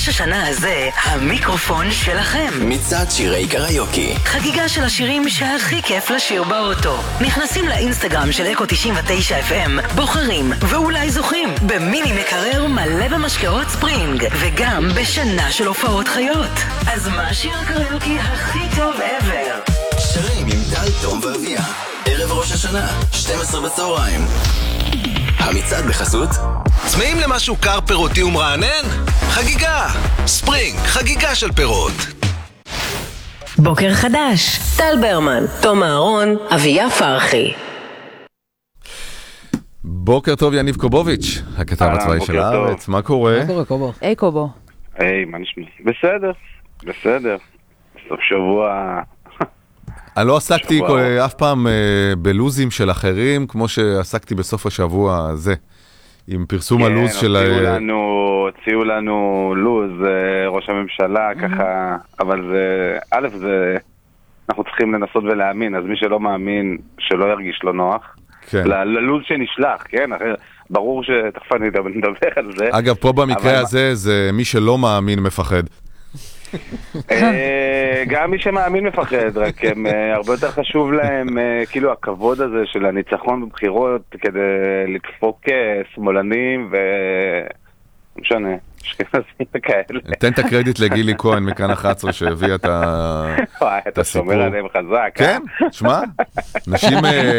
ראש השנה הזה, המיקרופון שלכם. מצעד שירי קריוקי. חגיגה של השירים שהכי כיף לשיר באוטו. נכנסים לאינסטגרם של אקו 99 FM, בוחרים ואולי זוכים במיני מקרר מלא במשקאות ספרינג, וגם בשנה של הופעות חיות. אז מה שיר הקריוקי הכי טוב ever? שירים עם טל, תום ואביה. ערב ראש השנה, 12 בצהריים. המצעד בחסות צמאים למשהו קר פירותי ומרענן? חגיגה! ספרינג, חגיגה של פירות. בוקר חדש, טל ברמן, תום אהרון, אביה פרחי. בוקר טוב, יניב קובוביץ', הכתב הצבאי של הארץ. מה קורה? מה קורה, קובו? היי קובו. היי, מה נשמע? בסדר. סוף שבוע... אני לא עסקתי אף פעם בלוזים של אחרים, כמו שעסקתי בסוף השבוע הזה, עם פרסום הלוז של... הוציאו לנו לוז, ראש הממשלה, ככה, אבל זה, א', זה, אנחנו צריכים לנסות ולהאמין, אז מי שלא מאמין, שלא ירגיש לו נוח, ללוז שנשלח, כן? ברור שתכף אני נדבר על זה. אגב, פה במקרה הזה, זה מי שלא מאמין מפחד. גם מי שמאמין מפחד, רק הם הרבה יותר חשוב להם כאילו הכבוד הזה של הניצחון בבחירות כדי לדפוק שמאלנים משנה, שכנסים וכאלה. תן את הקרדיט לגילי כהן מכאן 11 שהביא את הסיפור. אתה שומר עליהם חזק. כן, שמע, נשים...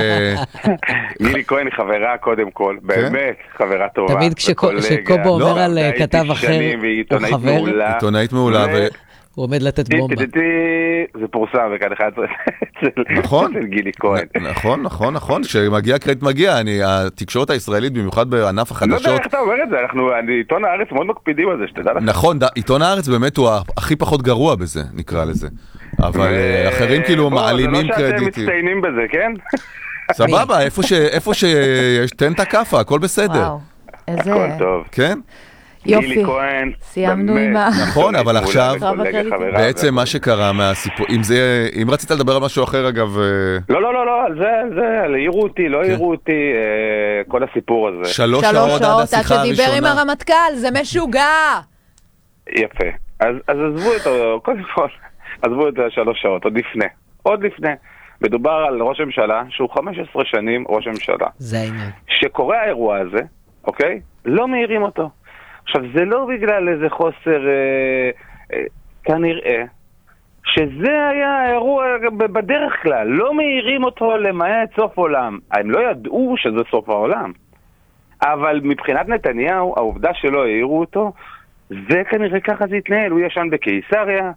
גילי כהן היא חברה קודם כל, באמת חברה טובה. תמיד כשקובו אומר על כתב אחר, הוא חבר. עיתונאית מעולה. הוא עומד לתת בומבה. זה פורסם בכאן 11 אצל גילי כהן. נכון, כשמגיע קרדיט מגיע, התקשורת הישראלית במיוחד בענף החדשות. לא יודע איך אתה אומר את זה, עיתון הארץ מאוד מקפידים על זה, שתדע לך. נכון, עיתון הארץ באמת הוא הכי פחות גרוע בזה, נקרא לזה. אבל אחרים כאילו מעלימים קרדיטים. זה לא שאתם מצטיינים בזה, כן? סבבה, איפה שיש, תן את הכפה, הכל בסדר. וואו, איזה... הכל טוב. כן? יופי, סיימנו עם ה... נכון, אבל עכשיו, בעצם מה שקרה מהסיפור, אם רצית לדבר על משהו אחר אגב... לא, על זה, העירו אותי, לא העירו אותי, כל הסיפור הזה. 3 שעות עד השיחה הראשונה. עד שדיבר עם הרמטכ"ל, זה משוגע! יפה, אז עזבו אותו, קודם כל, עזבו את 3 שעות, עוד לפני. מדובר על ראש הממשלה, שהוא 15 שנים ראש הממשלה. זה העניין. שקורה האירוע הזה, אוקיי? לא מהירים אותו. עכשיו, זה לא בגלל איזה חוסר, כנראה, שזה היה האירוע בדרך כלל. לא מהירים אותו למעט סוף עולם. הם לא ידעו שזה סוף העולם. אבל מבחינת נתניהו, העובדה שלא העירו אותו, זה כנראה ככה זה התנהל. הוא ישן בקיסריה,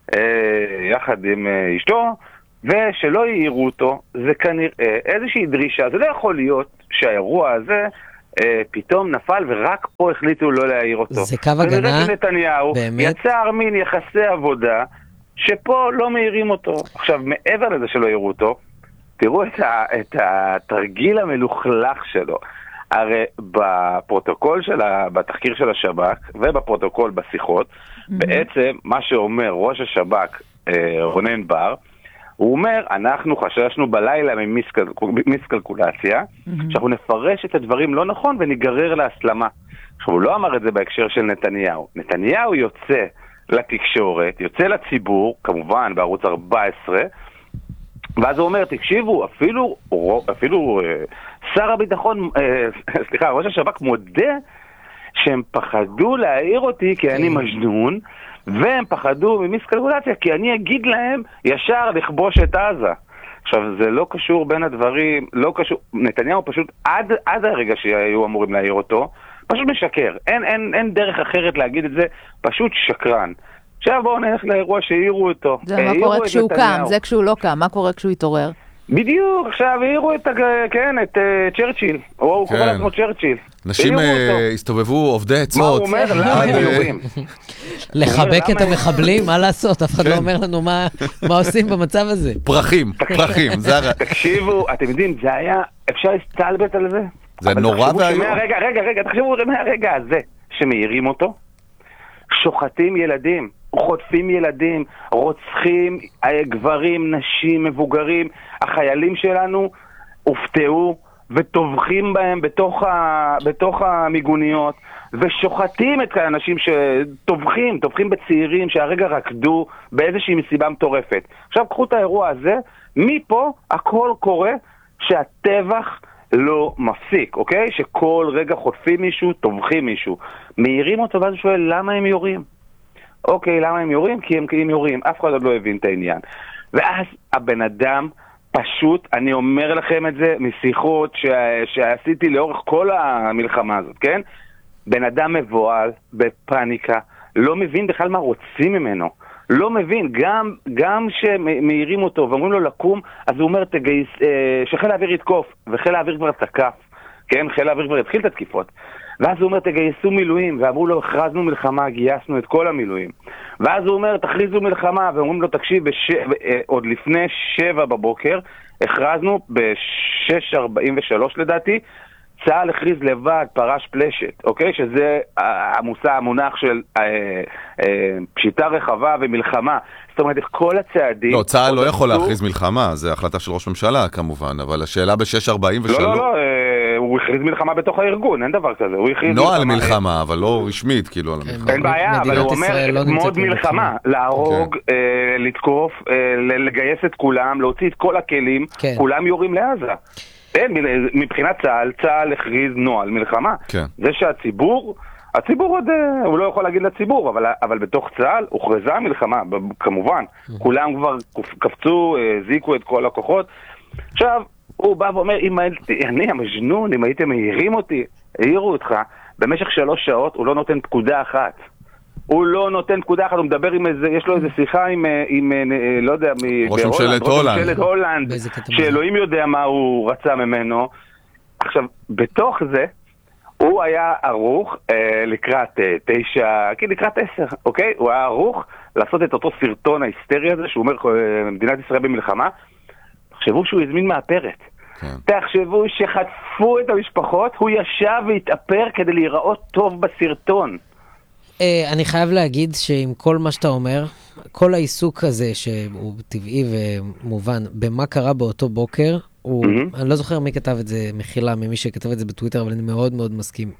יחד עם אשתו, ושלא העירו אותו, זה כנראה איזושהי דרישה. זה לא יכול להיות שהאירוע הזה... פתאום נפל ורק פה החליטו לא להעיר אותו. זה קו הגנה, נתניהו יצר מין יחסי עבודה שפה לא מהירים אותו. עכשיו, מעבר לזה שלא העירו אותו, תראו את התרגיל המלוכלך שלו. הרי בפרוטוקול בתחקיר של השב"כ ובפרוטוקול בשיחות, בעצם מה שאומר ראש השב"כ רונן בר, הוא אומר, אנחנו חששנו בלילה ממיסקלקולציה, שאנחנו נפרש את הדברים לא נכון וניגרר להסלמה. עכשיו, הוא לא אמר את זה בהקשר של נתניהו. נתניהו יוצא לתקשורת, יוצא לציבור, כמובן בערוץ 14, ואז הוא אומר, תקשיבו, אפילו שר הביטחון, סליחה, ראש השב"כ מודה שהם פחדו להעיר אותי כי אני מג'נון, והם פחדו ממיסקלקולציה, כי אני אגיד להם ישר לכבוש את עזה. עכשיו, זה לא קשור בין הדברים, לא קשור, נתניהו פשוט עד הרגע שהיו אמורים להעיר אותו, פשוט משקר. אין דרך אחרת להגיד את זה, פשוט שקרן. עכשיו בואו נלך לאירוע שהעירו אותו. זה מה קורה כשהוא קם, זה כשהוא לא קם, מה קורה כשהוא התעורר? בדיוק, עכשיו העירו את צ'רצ'יל, הוא קורא לעצמו צ'רצ'יל. נשים הסתובבו עובדי עצות. מה הוא אומר? למה הם יורים? לחבק את המחבלים, מה לעשות? אף אחד לא אומר לנו מה עושים במצב הזה. פרחים, תקשיבו, אתם יודעים, זה היה, אפשר להסתלבט על זה? זה נורא והיום. רגע, תחשבו מהרגע הזה שמעירים אותו, שוחטים ילדים, חוטפים ילדים, רוצחים גברים, נשים, מבוגרים, החיילים שלנו הופתעו וטובחים בהם בתוך המיגוניות, ושוחטים את האנשים שטובחים בצעירים שהרגע רקדו באיזושהי מסיבה מטורפת. עכשיו קחו את האירוע הזה, מפה הכל קורה שהטבח לא מפסיק, אוקיי? שכל רגע חוטפים מישהו, טובחים מישהו. מהירים אותו ואז הוא שואל למה הם יורים? אוקיי, למה הם יורים? כי הם יורים. אף אחד עוד לא הבין את העניין. ואז הבן אדם פשוט, אני אומר לכם את זה משיחות שעשיתי לאורך כל המלחמה הזאת, כן? בן אדם מבועל, בפניקה, לא מבין בכלל מה רוצים ממנו. לא מבין, גם שמהירים אותו ואומרים לו לקום, אז הוא אומר שחיל האוויר יתקוף, וחיל האוויר כבר תקף, כן? חיל האוויר כבר התחיל את התקיפות. ואז הוא אומר, תגייסו מילואים, ואמרו לו, הכרזנו מלחמה, גייסנו את כל המילואים. ואז הוא אומר, תכריזו מלחמה, ואומרים לו, תקשיב, עוד לפני 7 בבוקר, הכרזנו ב-6:43 לדעתי, צה"ל הכריז לבד פרש פלשת, אוקיי? שזה המונח של פשיטה רחבה ומלחמה. זאת אומרת, כל הצעדים... לא, צה"ל לא יכול להכריז מלחמה, זה החלטה של ראש ממשלה כמובן, אבל השאלה ב-6:43... לא, הוא הכריז מלחמה בתוך הארגון, אין דבר כזה. נועל מלחמה, אבל לא רשמית, כאילו, על המלחמה. אין בעיה, אבל הוא אומר, מאוד מלחמה, להרוג, לתקוף, לגייס את כולם, להוציא את כל הכלים, כולם יורים לעזה. מבחינת צה"ל הכריז נועל מלחמה. זה שהציבור עוד, הוא לא יכול להגיד לציבור, אבל בתוך צה"ל הוכרזה מלחמה, כמובן. כולם כבר קפצו, זיקו את כל הכוחות. עכשיו, הוא בא ואומר, אני המג'נון, אם הייתם מהירים אותי, העירו אותך, במשך 3 שעות הוא לא נותן פקודה אחת. הוא מדבר עם איזה, יש לו איזה שיחה עם לא יודע, ראש ממשלת הולנד, שאלוהים יודע מה הוא רצה ממנו. עכשיו, בתוך זה, הוא היה ערוך לקראת 10, אוקיי? הוא היה ערוך לעשות את אותו סרטון ההיסטרי הזה, שהוא אומר, מדינת ישראל במלחמה, תחשבו שהוא הזמין מאפרת. תחשבו שחטפו את המשפחות, הוא ישב והתאפר כדי להיראות טוב בסרטון. אני חייב להגיד שעם כל מה שאתה אומר, כל העיסוק הזה שהוא טבעי ומובן, במה קרה באותו בוקר, אני לא זוכר מי כתב את זה, מחילה ממי שכתב את זה בטוויטר, אבל אני מאוד מאוד מסכים.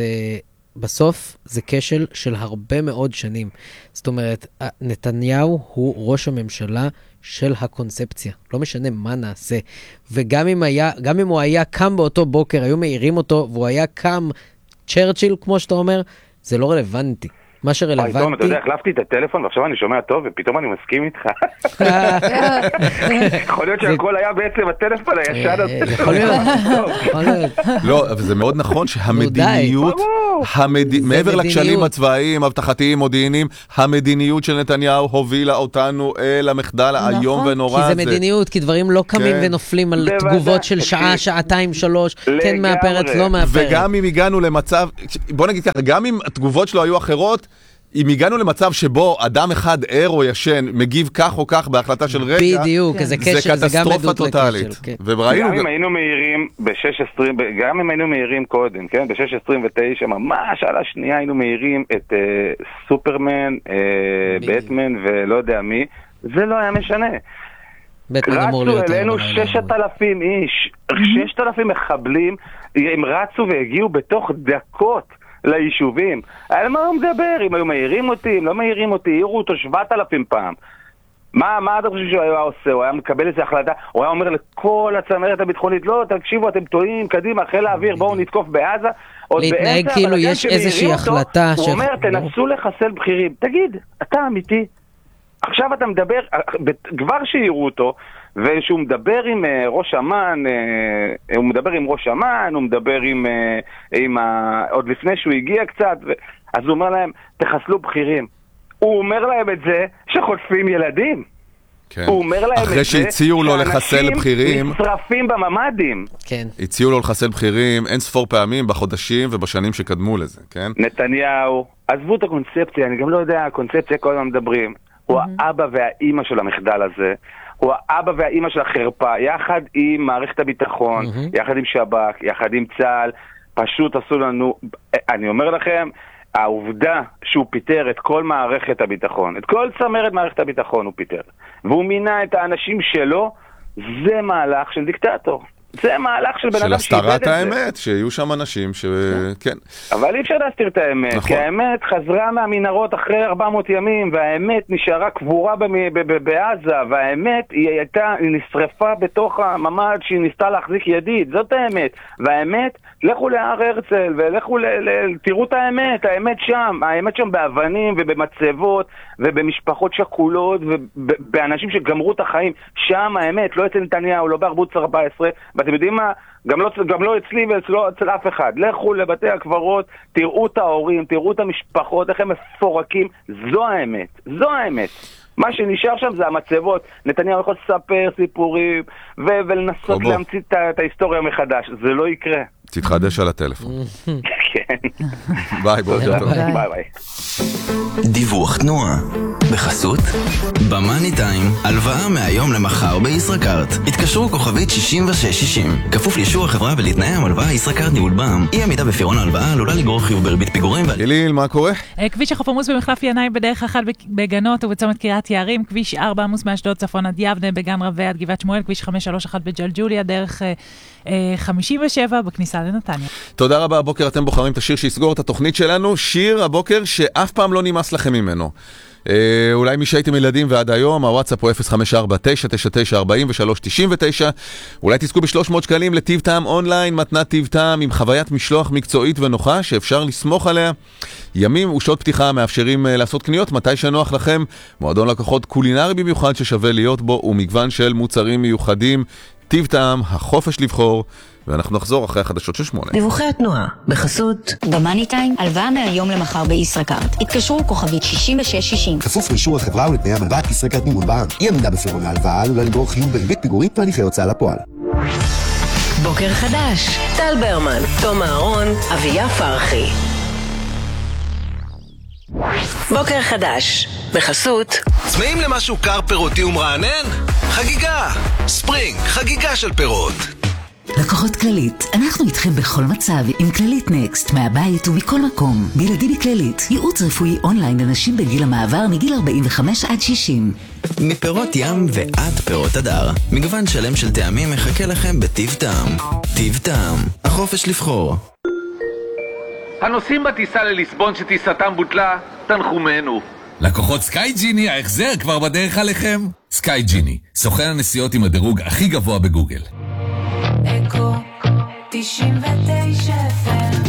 בסוף זה כשל של הרבה מאוד שנים. זאת אומרת, נתניהו הוא ראש הממשלה של הקונספציה. לא משנה מה נעשה. וגם אם הוא היה קם באותו בוקר, היו מהירים אותו, והוא היה קם צ'רצ'יל, כמו שאתה אומר, זה לא רלוונטי. מה שרלוונטי... אתה יודע, החלפתי את הטלפון ועכשיו אני שומע טוב ופתאום אני מסכים איתך. יכול להיות שהכל היה בעצם הטלפון הישן הזה. יכול להיות. לא, אבל זה מאוד נכון שהמדיניות, מעבר לקשלים הצבאיים, הבטחתיים, מודיעיניים, המדיניות של נתניהו הובילה אותנו אל המחדל היום ונורא הזה. כי זה מדיניות, כי דברים לא קמים ונופלים על תגובות של שעה, שעתיים, 3, כן מהפרץ, לא מהפרץ. וגם אם הגענו למצב, בוא נגיד ככה, גם אם התגובות שלו היו אחרות, אם הגענו למצב שבו אדם אחד ער או ישן מגיב כך או כך בהחלטה של רגע, בדיוק, זה קטסטרופה טוטלית. גם אם היינו מהירים גם אם היינו מהירים קודם, כן? ב-6:29, ממש על השנייה היינו מהירים את סופרמן, בטמן ולא יודע מי, זה לא היה משנה. רצו אלינו 6,000 איש, 6,000 מחבלים, הם רצו והגיעו בתוך דקות ליישובים. על מה הוא מדבר? אם היו מהירים אותי, אם לא מהירים אותי, העירו אותו 7,000 פעם. מה אתה חושב שהוא היה עושה? הוא היה מקבל איזו החלטה, הוא היה אומר לכל הצמרת הביטחונית, לא, תקשיבו, אתם טועים, קדימה, חיל האוויר, בואו נתקוף בעזה. להתנהג כאילו יש איזושהי החלטה. הוא אומר, תנסו לחסל בכירים. תגיד, אתה אמיתי? עכשיו אתה מדבר, כבר שהעירו אותו, ושהוא מדבר עם ראש אמן, הוא מדבר עם ראש אמן, הוא מדבר עוד לפני שהוא הגיע קצת, אז הוא אומר להם, תחסלו בכירים. הוא אומר להם את זה שחוטפים ילדים. כן. הוא אומר להם אחרי שהציעו לו לחסל בכירים, שאנשים נשרפים בממדים. כן. הציעו לו לחסל בכירים אין ספור פעמים בחודשים ובשנים שקדמו לזה, כן? נתניהו, עזבו את הקונספציה, אני גם לא יודע, הקונספציה כל הזמן מדברים. הוא האבא והאימא של המחדל הזה. הוא האבא והאימא של החרפה, יחד עם מערכת הביטחון, יחד עם שב"כ, יחד עם צה"ל, פשוט עשו לנו, אני אומר לכם, העובדה שהוא פיטר את כל מערכת הביטחון, את כל צמרת מערכת הביטחון הוא פיטר, והוא מינה את האנשים שלו, זה מהלך של דיקטטור. זה מהלך של בן אדם שאיבד את זה. של הסתרת האמת, שיהיו שם אנשים כן. אבל אי אפשר להסתיר את האמת, נכון. כי האמת חזרה מהמנהרות אחרי 400 ימים, והאמת נשארה קבורה בעזה, והאמת היא נשרפה בתוך הממד שהיא ניסתה להחזיק ידיד, זאת האמת. והאמת, לכו להר הרצל, ולכו תראו את האמת, האמת שם באבנים ובמצבות, ובמשפחות שכולות, ובאנשים שגמרו את החיים, שם האמת, לא אצל נתניהו, לא בערוץ 14, ואתם יודעים מה? גם לא אצלי ולא אצל אף אחד. לכו לבתי הקברות, תראו את ההורים, תראו את המשפחות, איך הם מפורקים, זו האמת, זו האמת. מה שנשאר שם זה המצבות. נתניהו יכול לספר סיפורים ולנסות להמציא את ההיסטוריה מחדש. זה לא יקרה. תתחדש על הטלפון. כן. ביי, בוקר טוב. ביי ביי. דיווח תנועה בחסות במאני טיים, הלוואה מהיום למחר בישראכרט. התקשרו כוכבית 6660, כפוף לאישור החברה ולתנאי המלוואה. ישראכרט ניהול בע"מ. אי עמידה בפירעון ההלוואה עלולה לגרור חיוב בריבית פיגורים. אליל, מה קורה? כביש החוף עמוס במחלף ינאי בדרך 1 בגנות ובצומת קריית יערים, כביש 4 עמוס מאשדוד צפון עד יבנה, בגן רווה עד גבעת שמואל, כביש 531 בג'לג'וליה, דרך 57 בכניסה לנתניה. תודה רבה. הבוקר אתם בוחרים את השיר שיסגור את התוכנית שלנו, שיר הבוקר שאף פעם לא נמאס לכם ממנו. אולי מי שהייתם ילדים ועד היום, הוואטסאפ הוא 054-999-4399. אולי תזכו ב-300 שקלים לטיב טעם אונליין, מתנת טיב טעם עם חוויית משלוח מקצועית ונוחה שאפשר לסמוך עליה. ימים ושעות פתיחה מאפשרים לעשות קניות מתי שנוח לכם. מועדון לקוחות קולינרי במיוחד ששווה להיות בו, ומגוון של מוצרים מיוחדים. טיב טעם, החופש לבחור. ואנחנו נחזור אחרי החדשות של 8. דיווחי התנועה בחסות במאני טיים, הלוואה מהיום למחר בישראכרט. התקשרו כוכבית 6660. כפוף לאישור החברה ולתנאי המלווה. ישראכרט ניהול בע"מ. אי עמידה בפירעון ההלוואה עלולה לגרור חיוב בריבית פיגורים והליכי הוצאה לפועל. בוקר חדש, טל ברמן, תום אהרון, אביה פרחי. בוקר חדש בחסות צמאים למשהו קר פירותי ומרענן? חגיגה! ספרינג, חגיגה של פירות. לקוחות כללית, אנחנו איתכם בכל מצב עם כללית נקסט, מהבית ומכל מקום. בילדים בכללית, ייעוץ רפואי אונליין לנשים בגיל המעבר מגיל 45 עד 60. מפירות ים ועד פירות הדר, מגוון שלם של טעמים מחכה לכם בטיב טעם. טיב טעם, החופש לבחור. הנוסעים בטיסה לליסבון שטיסתם בוטלה, תנחומנו. לקוחות סקאי ג'יני, ההחזר כבר בדרך עליכם. סקאי ג'יני, סוכן הנסיעות עם הדירוג הכי גבוה בגוגל. אקו 99 FM.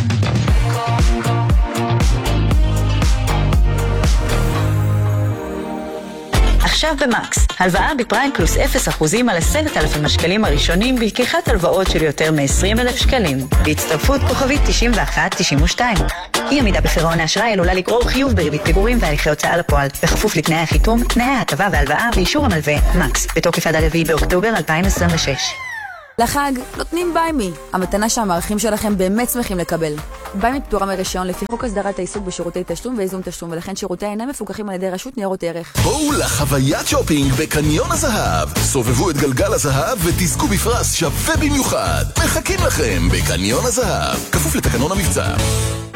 עכשיו במקס, הלוואה בפריים פלוס 0% על 10,000 שקלים הראשונים בלקיחת הלוואות של יותר מ-20,000 שקלים. בהצטרפות כוכבית 9192. אי עמידה בפירעון האשראי עלולה לגרור חיוב בריבית פיגורים והליכי הוצאה לפועל, בכפוף לתנאי החיתום, תנאי ההטבה והלוואה ואישור המלווה. מקס, בתוקף עד 4 באוקטובר 2026. לחג נותנים ביימי, המתנה שהמערכים שלכם באמת שמחים לקבל. ביימי פטורה מרישיון לפי חוק הסדרת העיסוק בשירותי תשלום ואיזון תשלום, ולכן שירותי אינם מפוקחים על ידי רשות ניירות ערך. בואו לחוויית שופינג בקניון הזהב. סובבו את גלגל הזהב ותזכו בפרס שווה במיוחד. מחכים לכם בקניון הזהב, כפוף לתקנון המבצע.